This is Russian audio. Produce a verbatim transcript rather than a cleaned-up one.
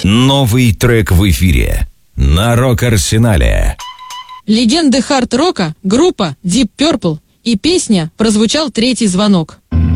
Новый трек в эфире на Рок-Арсенале. Легенды хард-рока, группа Deep Purple и песня «Прозвучал третий звонок».